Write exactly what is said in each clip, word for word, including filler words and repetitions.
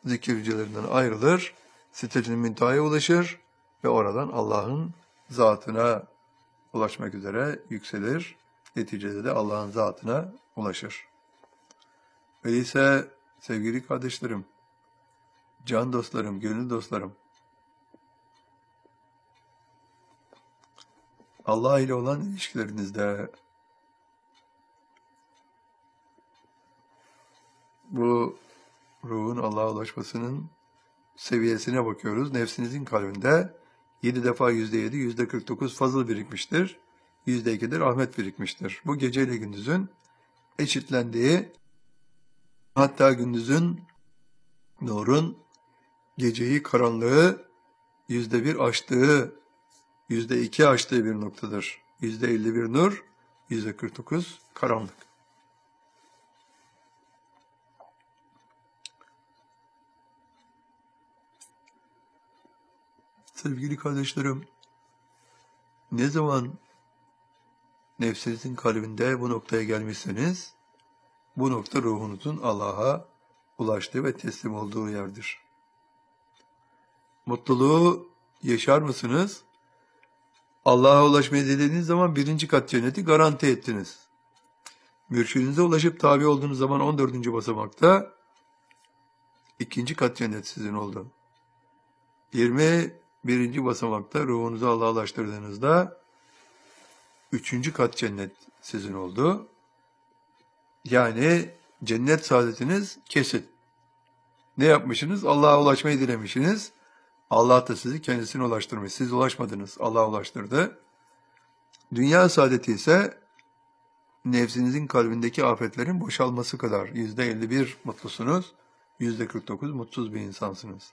zikir yücelerinden ayrılır, sitretin müntehaya ulaşır ve oradan Allah'ın zatına ulaşmak üzere yükselir. Neticede de Allah'ın zatına ulaşır. Öyleyse sevgili kardeşlerim, can dostlarım, gönül dostlarım, Allah ile olan ilişkilerinizde bu ruhun Allah'a ulaşmasının seviyesine bakıyoruz. Nefsinizin kalbinde yedi defa yüzde yedi, yüzde kırk dokuz fazıl birikmiştir. Yüzde iki de rahmet birikmiştir. Bu geceyle gündüzün eşitlendiği, hatta gündüzün, nurun geceyi, karanlığı yüzde bir aştığı, yüzde iki aştığı bir noktadır. Yüzde elli bir nur, yüzde kırk dokuz karanlık. Sevgili kardeşlerim, ne zaman nefsinizin kalbinde bu noktaya gelmişseniz, bu nokta ruhunuzun Allah'a ulaştığı ve teslim olduğu yerdir. Mutluluğu yaşar mısınız? Allah'a ulaşmayı dediğiniz zaman birinci kat cenneti garanti ettiniz. Mürşidinize ulaşıp tabi olduğunuz zaman on dördüncü basamakta ikinci kat cennet sizin oldu. yirmi birinci basamakta ruhunuzu Allah'a ulaştırdığınızda üçüncü kat cennet sizin oldu. Yani cennet saadetiniz kesin. Ne yapmışsınız? Allah'a ulaşmayı dilemişsiniz. Allah da sizi kendisine ulaştırmış. Siz ulaşmadınız. Allah ulaştırdı. Dünya saadeti ise nefsinizin kalbindeki afetlerin boşalması kadar. Yüzde elli bir mutlusunuz. Yüzde kırk dokuz mutsuz bir insansınız.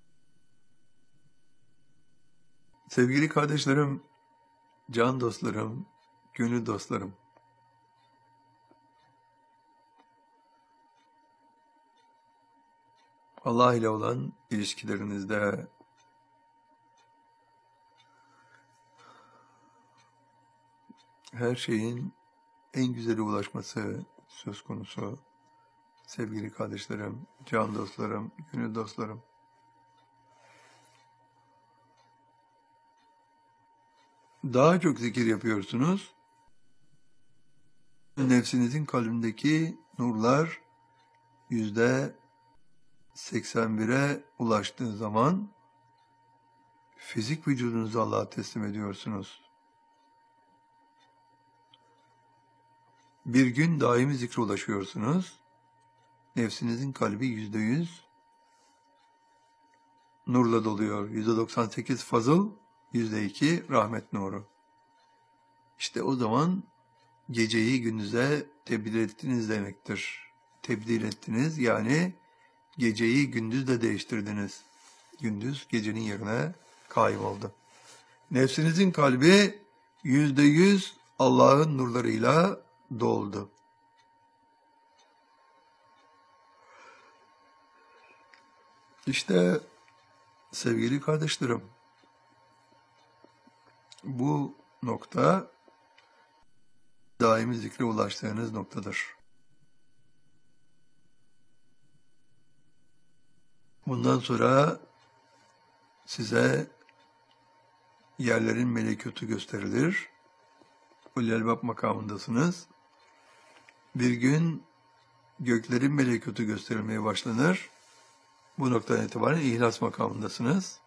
Sevgili kardeşlerim, can dostlarım, gönül dostlarım. Allah ile olan ilişkilerinizde her şeyin en güzeli ulaşması söz konusu. Sevgili kardeşlerim, can dostlarım, gönül dostlarım. Daha çok zikir yapıyorsunuz. Nefsinizin kalbindeki nurlar yüzde seksen bire ulaştığı zaman fizik vücudunuzu Allah'a teslim ediyorsunuz. Bir gün daimi zikre ulaşıyorsunuz. Nefsinizin kalbi yüzde yüz nurla doluyor. Yüzde doksan sekiz fazıl, yüzde iki rahmet nuru. İşte o zaman geceyi gündüze tebdil ettiniz demektir. Tebdil ettiniz yani geceyi gündüzle değiştirdiniz. Gündüz gecenin yerine kaim oldu. Nefsinizin kalbi yüzde yüz Allah'ın nurlarıyla doldu. İşte sevgili kardeşlerim, bu nokta daimi zikre ulaştığınız noktadır. Bundan sonra size yerlerin melekutu gösterilir. Ulul Elbab makamındasınız. Bir gün göklerin melekutu gösterilmeye başlanır. Bu noktadan itibaren ihlas makamındasınız.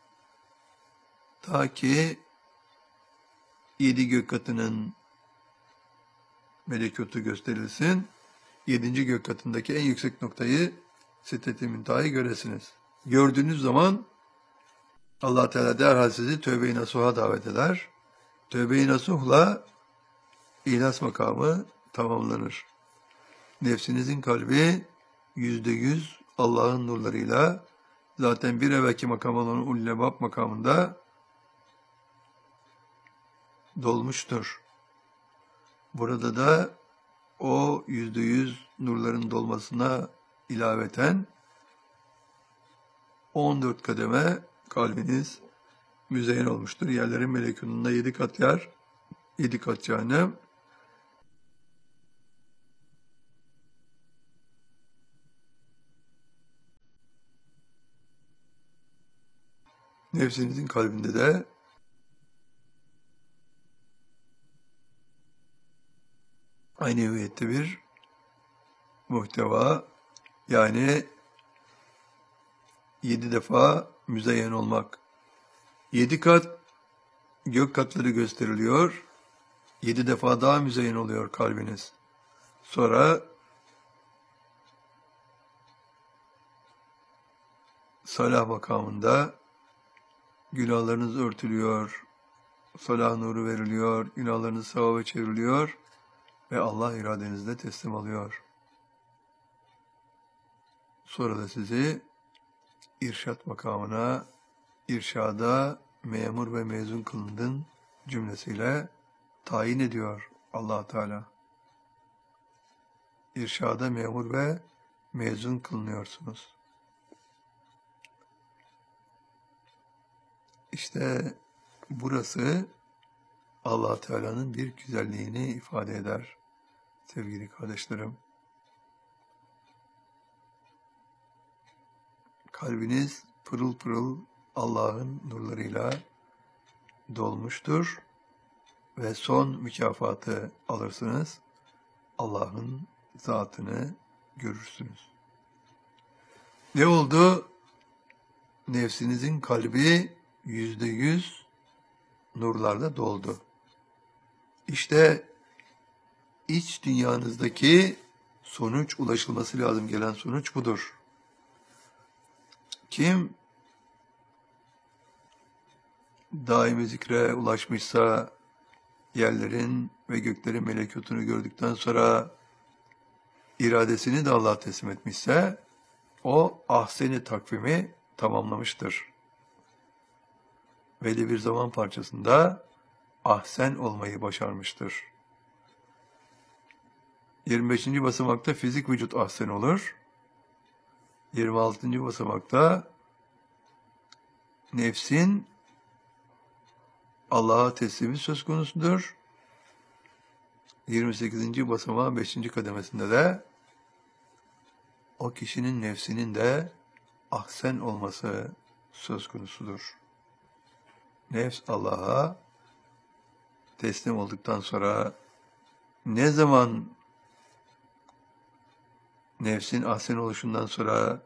Ta ki yedi gök katının melekutu gösterilsin. Yedinci gök katındaki en yüksek noktayı Sidret-i Münteha'yı göresiniz. Gördüğünüz zaman Allah Teala derhal sizi tövbe-i nasuh'a davet eder. Tövbe-i nasuh'la ihlas makamı tamamlanır. Nefsinizin kalbi yüzde yüz Allah'ın nurlarıyla, zaten bir evvelki makam olan Ulul Elbab makamında dolmuştur. Burada da o yüzde yüz nurların dolmasına ilaveten on dört kademe kalbiniz müzeyyen olmuştur. Yerlerin melekûnunda yedi kat yer, yedi kat cehennem. Nefsinizin kalbinde de aynı hüviyette bir muhteva, yani yedi defa müzeyyen olmak. Yedi kat gök katları gösteriliyor. Yedi defa daha müzeyyen oluyor kalbiniz. Sonra salah makamında günahlarınız örtülüyor, salah nuru veriliyor, günahlarınız sevaba çevriliyor ve Allah iradenizle teslim alıyor. Sonra da sizi irşat makamına, irşada memur ve mezun kılındın cümlesiyle tayin ediyor Allah Teala. İrşada memur ve mezun kılınıyorsunuz. İşte burası Allah Teala'nın bir güzelliğini ifade eder sevgili kardeşlerim. Kalbiniz pırıl pırıl Allah'ın nurlarıyla dolmuştur ve son mükafatı alırsınız. Allah'ın zatını görürsünüz. Ne oldu? Nefsinizin kalbi yüzde yüz nurlarla doldu. İşte iç dünyanızdaki sonuç, ulaşılması lazım gelen sonuç budur. Kim daimi zikre ulaşmışsa, yerlerin ve göklerin melekutunu gördükten sonra iradesini de Allah'a teslim etmişse, o ahsen-i takvimi tamamlamıştır. Belli bir zaman parçasında ahsen olmayı başarmıştır. yirmi beşinci basamakta fizik vücut ahsen olur. yirmi altıncı basamakta nefsin Allah'a teslimi söz konusudur. yirmi sekizinci basamağın beşinci kademesinde de o kişinin nefsinin de ahsen olması söz konusudur. Nefs Allah'a teslim olduktan sonra ne zaman nefsin ahsen oluşundan sonra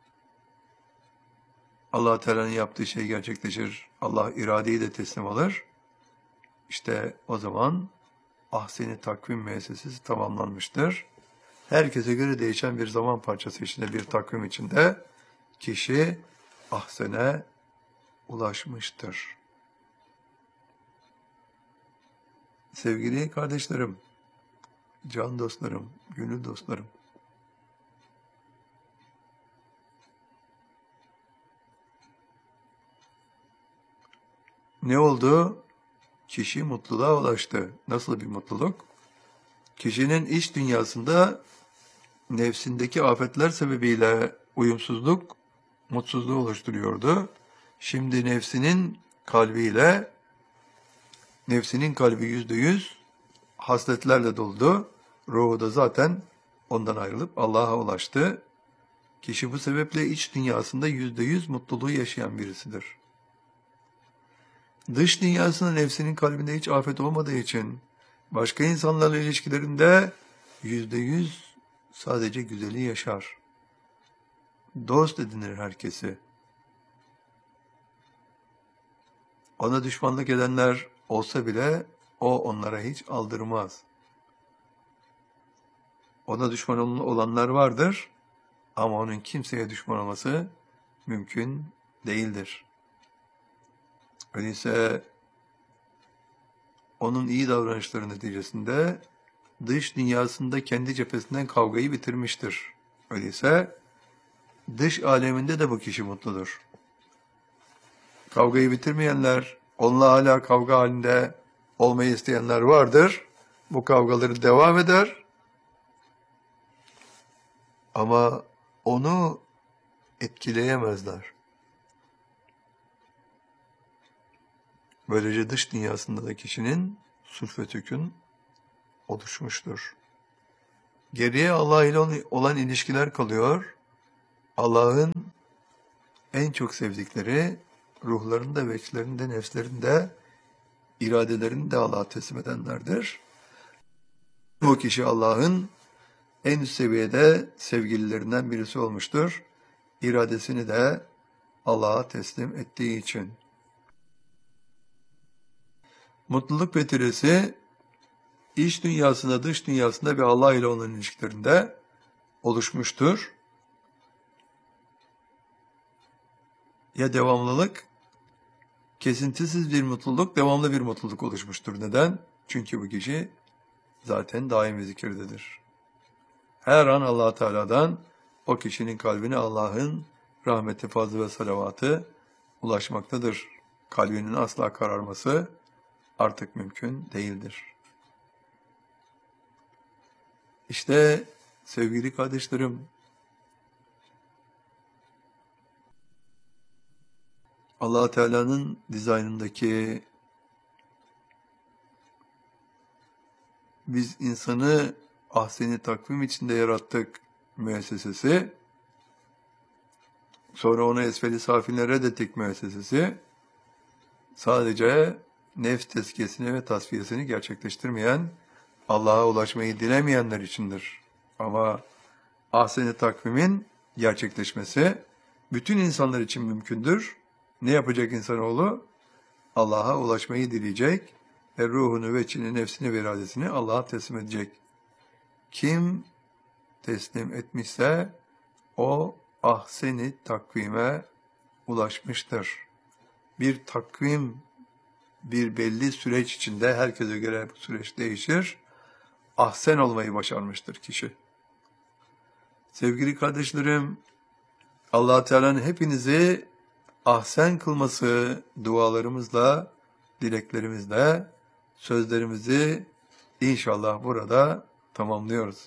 Allah Teala'nın yaptığı şey gerçekleşir, Allah iradeyi de teslim alır, İşte o zaman ahsen-i takvim müessesesi tamamlanmıştır. Herkese göre değişen bir zaman parçası içinde, bir takvim içinde kişi ahsene ulaşmıştır. Sevgili kardeşlerim, can dostlarım, gönül dostlarım, ne oldu? Kişi mutluluğa ulaştı. Nasıl bir mutluluk? Kişinin iç dünyasında nefsindeki afetler sebebiyle uyumsuzluk, mutsuzluğu oluşturuyordu. Şimdi nefsinin kalbiyle, nefsinin kalbi yüzde yüz hasletlerle doldu. Ruhu da zaten ondan ayrılıp Allah'a ulaştı. Kişi bu sebeple iç dünyasında yüzde yüz mutluluğu yaşayan birisidir. Dış dünyasında nefsinin kalbinde hiç afet olmadığı için başka insanlarla ilişkilerinde yüzde yüz sadece güzeli yaşar. Dost edinir herkesi. Ona düşmanlık edenler olsa bile o onlara hiç aldırmaz. Ona düşman olanlar vardır ama onun kimseye düşman olması mümkün değildir. Öyleyse onun iyi davranışları neticesinde dış dünyasında kendi cephesinden kavgayı bitirmiştir. Öyleyse dış aleminde de bu kişi mutludur. Kavgayı bitirmeyenler, onunla hala kavga halinde olmayı isteyenler vardır. Bu kavgaları devam eder. Ama onu etkileyemezler. Böylece dış dünyasında da kişinin sulh ve tükün oluşmuştur. Geriye Allah ile olan ilişkiler kalıyor. Allah'ın en çok sevdikleri ruhlarını da, veçlerini de, nefslerini de, iradelerini de Allah'a teslim edenlerdir. Bu kişi Allah'ın en üst seviyede sevgililerinden birisi olmuştur. İradesini de Allah'a teslim ettiği için. Mutluluk vetiresi iç dünyasında, dış dünyasında ve Allah ile olan ilişkilerinde oluşmuştur. Ya devamlılık, kesintisiz bir mutluluk, devamlı bir mutluluk oluşmuştur. Neden? Çünkü bu kişi zaten daimi zikirdedir. Her an Allah Teala'dan o kişinin kalbine Allah'ın rahmeti, fazlı ve salavatı ulaşmaktadır. Kalbinin asla kararması artık mümkün değildir. İşte sevgili kardeşlerim, Allah Teala'nın dizaynındaki biz insanı ahseni takvim içinde yarattık müessesesi, sonra onu esfeli safilere reddettik müessesesi, sadece nefs tezkiyesini ve tasfiyesini gerçekleştirmeyen, Allah'a ulaşmayı dilemeyenler içindir. Ama ahsen-i takvimin gerçekleşmesi bütün insanlar için mümkündür. Ne yapacak insanoğlu? Allah'a ulaşmayı dileyecek ve ruhunu, veçini, nefsini ve iradesini Allah'a teslim edecek. Kim teslim etmişse o ahsen-i takvime ulaşmıştır. Bir takvim, bir belli süreç içinde, herkese göre bu süreç değişir, ahsen olmayı başarmıştır kişi. Sevgili kardeşlerim, Allah Teala'nın hepinizi ahsen kılması dualarımızla, dileklerimizle sözlerimizi inşallah burada tamamlıyoruz.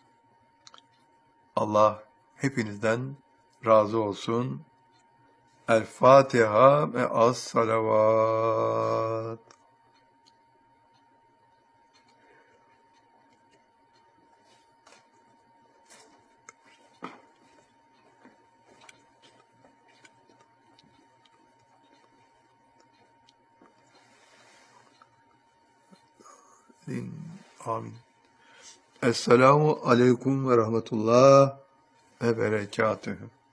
Allah hepinizden razı olsun. El Fatiha ve as salavat. Amin. Esselamu aleyküm ve rahmetullah ve berekatühü.